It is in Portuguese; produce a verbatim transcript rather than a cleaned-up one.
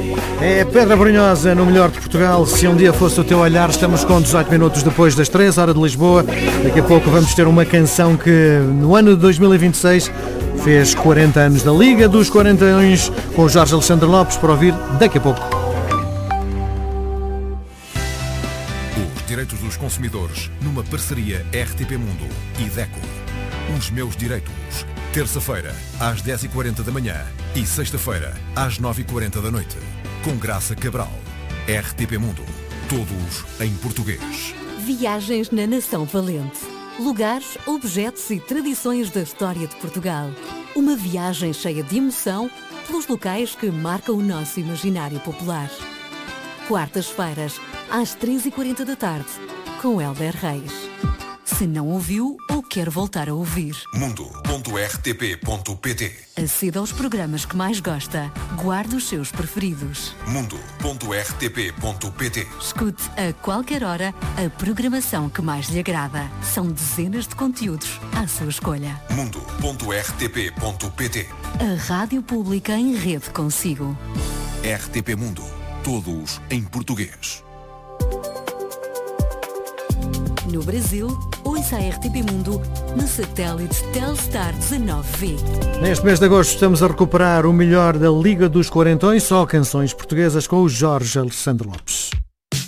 É Pedra Brunhosa no melhor de Portugal. Se um dia fosse o teu olhar, estamos com dezoito minutos depois das três, hora de Lisboa. Daqui a pouco vamos ter uma canção que no ano de dois mil e vinte e seis fez quarenta anos da Liga dos Quarentões, com o Jorge Alexandre Lopes, para ouvir daqui a pouco. Os direitos dos consumidores numa parceria R T P Mundo e DECO. Os meus direitos. Terça-feira, às dez e quarenta da manhã e sexta-feira, às nove e quarenta da noite. Com Graça Cabral. R T P Mundo. Todos em português. Viagens na Nação Valente. Lugares, objetos e tradições da história de Portugal. Uma viagem cheia de emoção pelos locais que marcam o nosso imaginário popular. Quartas-feiras, às três e quarenta da tarde, com Hélder Reis. Se não ouviu ou quer voltar a ouvir, mundo ponto r t p ponto p t. aceda aos programas que mais gosta. Guarde os seus preferidos. mundo ponto r t p ponto p t. Escute a qualquer hora a programação que mais lhe agrada. São dezenas de conteúdos à sua escolha. mundo ponto r t p ponto p t. A rádio pública em rede consigo. R T P Mundo. Todos em português. No Brasil, ouça a R T P Mundo no satélite Telstar dezanove V. Neste mês de agosto estamos a recuperar o melhor da Liga dos Quarentões, só canções portuguesas com o Jorge Alexandre Lopes.